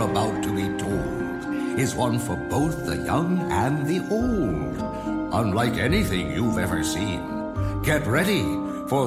about to be told is one for both the young and the old. Unlike anything you've ever seen. Get ready